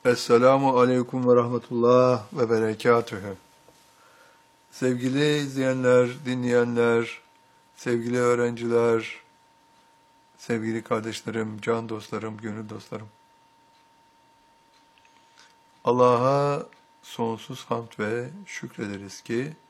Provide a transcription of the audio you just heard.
Esselamu Aleyküm ve Rahmetullah ve Berekatühü. Sevgili izleyenler, dinleyenler, sevgili öğrenciler, sevgili kardeşlerim, can dostlarım, gönül dostlarım. Allah'a sonsuz hamd ve şükrederiz ki